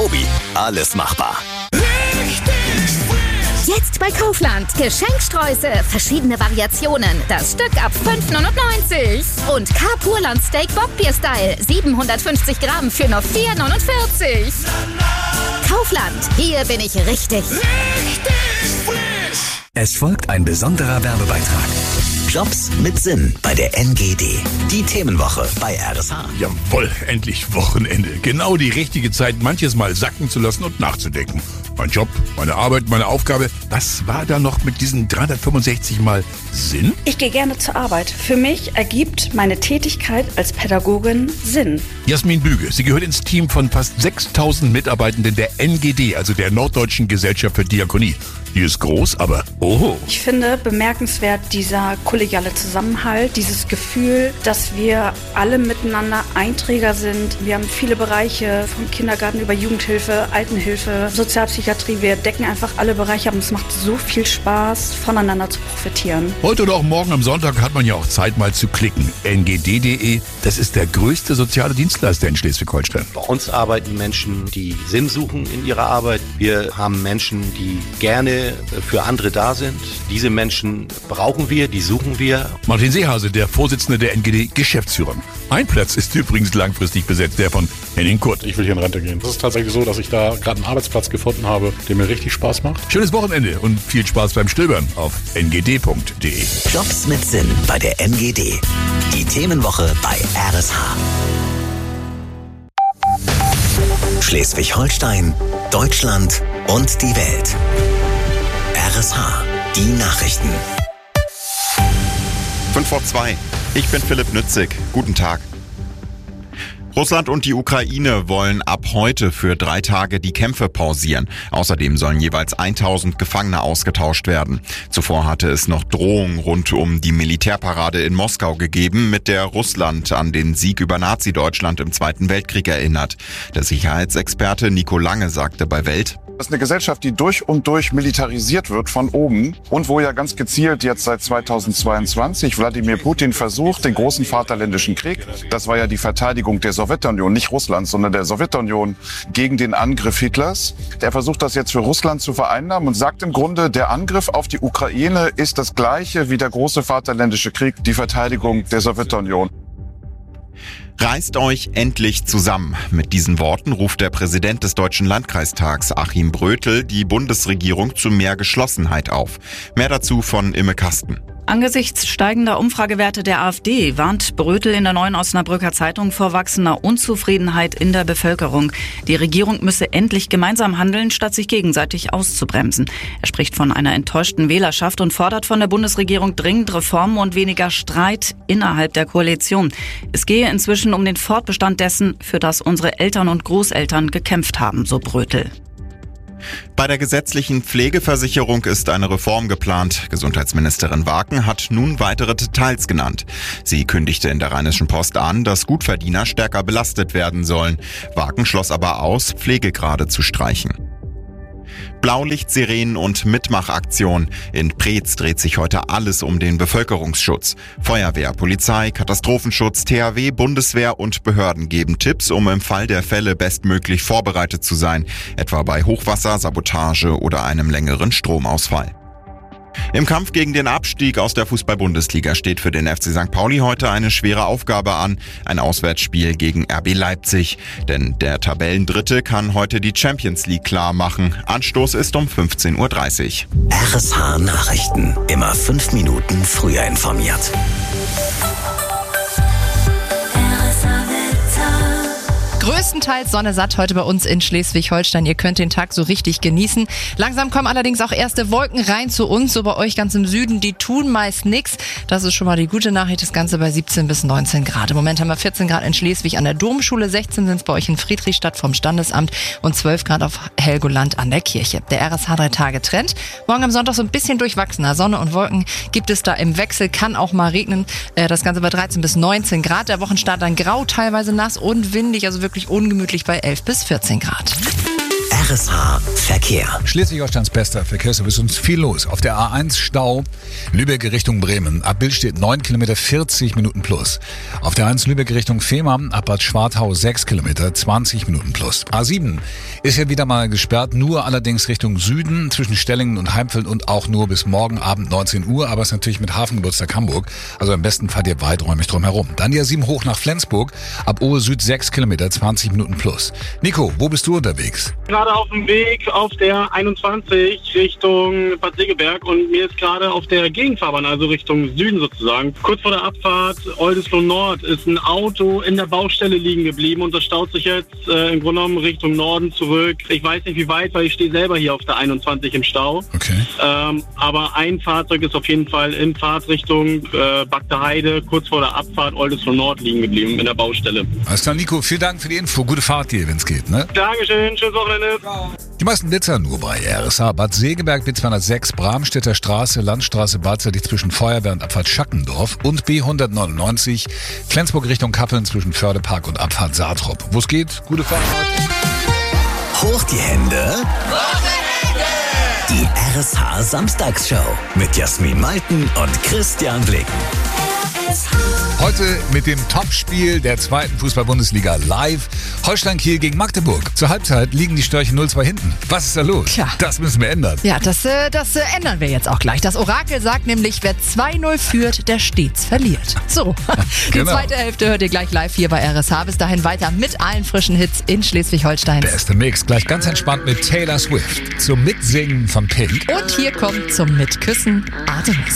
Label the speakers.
Speaker 1: Tobi, alles machbar.
Speaker 2: Jetzt bei Kaufland. Geschenksträuße, verschiedene Variationen. Das Stück ab 5,99. Und Carpurland Steak Bockbier-Style. 750 Gramm für nur 4,49. Kaufland, hier bin ich richtig.
Speaker 1: Es folgt ein besonderer Werbebeitrag. Jobs mit Sinn bei der NGD. Die Themenwoche bei RSH.
Speaker 3: Jawohl, endlich Wochenende. Genau die richtige Zeit, manches Mal sacken zu lassen und nachzudenken. Mein Job, meine Arbeit, meine Aufgabe, was war da noch mit diesen 365 Mal Sinn?
Speaker 4: Ich gehe gerne zur Arbeit. Für mich ergibt meine Tätigkeit als Pädagogin Sinn.
Speaker 3: Jasmin Büge, sie gehört ins Team von fast 6.000 Mitarbeitenden der NGD, also der Norddeutschen Gesellschaft für Diakonie. Die ist groß, aber oho.
Speaker 4: Ich finde bemerkenswert dieser kollegiale Zusammenhalt, dieses Gefühl, dass wir alle miteinander Einträger sind. Wir haben viele Bereiche, vom Kindergarten über Jugendhilfe, Altenhilfe, Sozialpsychiatrie. Wir decken einfach alle Bereiche ab und es macht so viel Spaß, voneinander zu profitieren.
Speaker 3: Heute oder auch morgen am Sonntag hat man ja auch Zeit, mal zu klicken. ngd.de, das ist der größte soziale Dienstleister in Schleswig-Holstein.
Speaker 5: Bei uns arbeiten Menschen, die Sinn suchen in ihrer Arbeit. Wir haben Menschen, die gerne für andere da sind. Diese Menschen brauchen wir, die suchen wir.
Speaker 3: Martin Seehase, der Vorsitzende der NGD Geschäftsführer. Ein Platz ist übrigens langfristig besetzt, der von Henning Kurt.
Speaker 6: Ich will hier in Rente gehen. Es ist tatsächlich so, dass ich da gerade einen Arbeitsplatz gefunden habe, der mir richtig Spaß macht.
Speaker 3: Schönes Wochenende und viel Spaß beim Stöbern auf ngd.de.
Speaker 1: Jobs mit Sinn bei der NGD. Die Themenwoche bei RSH. Schleswig-Holstein, Deutschland und die Welt. RSH, die Nachrichten.
Speaker 7: 5:02. Ich bin Philipp Nützig. Guten Tag. Russland und die Ukraine wollen ab heute für 3 Tage die Kämpfe pausieren. Außerdem sollen jeweils 1000 Gefangene ausgetauscht werden. Zuvor hatte es noch Drohungen rund um die Militärparade in Moskau gegeben, mit der Russland an den Sieg über Nazi-Deutschland im Zweiten Weltkrieg erinnert. Der Sicherheitsexperte Nico Lange sagte bei Welt:
Speaker 8: Das ist eine Gesellschaft, die durch und durch militarisiert wird von oben und wo ja ganz gezielt jetzt seit 2022 Wladimir Putin versucht, den großen Vaterländischen Krieg, das war ja die Verteidigung der Sowjetunion, nicht Russlands, sondern der Sowjetunion gegen den Angriff Hitlers. Der versucht das jetzt für Russland zu vereinnahmen und sagt im Grunde, der Angriff auf die Ukraine ist das gleiche wie der große Vaterländische Krieg, die Verteidigung der Sowjetunion.
Speaker 7: Reißt euch endlich zusammen. Mit diesen Worten ruft der Präsident des Deutschen Landkreistags, Achim Brötel, die Bundesregierung zu mehr Geschlossenheit auf. Mehr dazu von Imme Kasten.
Speaker 9: Angesichts steigender Umfragewerte der AfD warnt Brötel in der Neuen Osnabrücker Zeitung vor wachsender Unzufriedenheit in der Bevölkerung. Die Regierung müsse endlich gemeinsam handeln, statt sich gegenseitig auszubremsen. Er spricht von einer enttäuschten Wählerschaft und fordert von der Bundesregierung dringend Reformen und weniger Streit innerhalb der Koalition. Es gehe inzwischen um den Fortbestand dessen, für das unsere Eltern und Großeltern gekämpft haben, so Brötel.
Speaker 7: Bei der gesetzlichen Pflegeversicherung ist eine Reform geplant. Gesundheitsministerin Waken hat nun weitere Details genannt. Sie kündigte in der Rheinischen Post an, dass Gutverdiener stärker belastet werden sollen. Waken schloss aber aus, Pflegegrade zu streichen. Blaulicht-Sirenen und Mitmachaktion. In Preetz dreht sich heute alles um den Bevölkerungsschutz. Feuerwehr, Polizei, Katastrophenschutz, THW, Bundeswehr und Behörden geben Tipps, um im Fall der Fälle bestmöglich vorbereitet zu sein. Etwa bei Hochwasser, Sabotage oder einem längeren Stromausfall. Im Kampf gegen den Abstieg aus der Fußball-Bundesliga steht für den FC St. Pauli heute eine schwere Aufgabe an. Ein Auswärtsspiel gegen RB Leipzig. Denn der Tabellendritte kann heute die Champions League klar machen. Anstoß ist um 15:30 Uhr.
Speaker 1: RSH Nachrichten. Immer 5 Minuten früher informiert.
Speaker 10: Größtenteils Sonne satt heute bei uns in Schleswig-Holstein. Ihr könnt den Tag so richtig genießen. Langsam kommen allerdings auch erste Wolken rein zu uns, so bei euch ganz im Süden. Die tun meist nichts. Das ist schon mal die gute Nachricht. Das Ganze bei 17 bis 19 Grad. Im Moment haben wir 14 Grad in Schleswig an der Domschule, 16 sind es bei euch in Friedrichstadt vom Standesamt und 12 Grad auf Helgoland an der Kirche. Der RSH 3-Tage-Trend. Morgen am Sonntag so ein bisschen durchwachsener. Sonne und Wolken gibt es da im Wechsel. Kann auch mal regnen. Das Ganze bei 13 bis 19 Grad. Der Wochenstart dann grau, teilweise nass und windig. Also wirklich ungemütlich bei 11 bis 14 Grad.
Speaker 1: RSH Verkehr.
Speaker 11: Schleswig-Holsteins bester Verkehrsservice, uns viel los. Auf der A1 Stau, Lübeck Richtung Bremen. Ab Bild steht 9 Kilometer, 40 Minuten plus. Auf der A1 Lübeck Richtung Fehmarn, ab Bad Schwartau 6 Kilometer, 20 Minuten plus. A7 ist ja wieder mal gesperrt, nur allerdings Richtung Süden, zwischen Stellingen und Heimfeld und auch nur bis morgen Abend 19 Uhr, aber ist natürlich mit Hafengeburtstag Hamburg. Also am besten fahrt ihr weiträumig drum herum. Dann die A7 hoch nach Flensburg, ab Ohe Süd 6 Kilometer, 20 Minuten plus. Nico, wo bist du unterwegs?
Speaker 12: Gerade auf dem Weg auf der 21 Richtung Bad Segeberg und mir ist gerade auf der Gegenfahrbahn, also Richtung Süden sozusagen, kurz vor der Abfahrt Oldesloe Nord ist ein Auto in der Baustelle liegen geblieben und das staut sich jetzt im Grunde genommen Richtung Norden zurück. Ich weiß nicht wie weit, weil ich stehe selber hier auf der 21 im Stau.
Speaker 11: Okay.
Speaker 12: Aber ein Fahrzeug ist auf jeden Fall in Fahrtrichtung Bagde Heide, kurz vor der Abfahrt Oldesloe Nord liegen geblieben in der Baustelle.
Speaker 11: Alles klar, Nico, vielen Dank für die Info. Gute Fahrt hier, wenn es geht, ne?
Speaker 12: Dankeschön, schönes Wochenende.
Speaker 11: Die meisten Blitzer nur bei RSH. Bad Segeberg, B206, Bramstädter Straße, Landstraße, Badseitig zwischen Feuerwehr und Abfahrt Schackendorf und B199, Flensburg Richtung Kappeln zwischen Fördepark und Abfahrt Saartrop. Wo es geht, gute Fahrt.
Speaker 1: Hoch die Hände. Die RSH Samstagsshow mit Jasmin Malten und Christian Blick.
Speaker 11: Heute mit dem Topspiel der zweiten Fußball-Bundesliga live. Holstein Kiel gegen Magdeburg. Zur Halbzeit liegen die Störche 0-2 hinten. Was ist da los?
Speaker 10: Tja.
Speaker 11: Das müssen wir ändern.
Speaker 10: Ja, das ändern wir jetzt auch gleich. Das Orakel sagt nämlich, wer 2-0 führt, der stets verliert. So,
Speaker 11: Genau.
Speaker 10: Die zweite Hälfte hört ihr gleich live hier bei RSH. Bis dahin weiter mit allen frischen Hits in Schleswig-Holstein.
Speaker 11: Beste Mix. Gleich ganz entspannt mit Taylor Swift. Zum Mitsingen von Pink.
Speaker 10: Und hier kommt zum Mitküssen Artemis.